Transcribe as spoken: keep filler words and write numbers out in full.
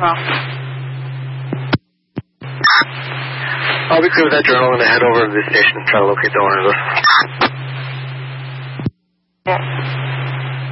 well. I'll be clear with that journal and head over to the station and try to locate the owner of this. Yeah.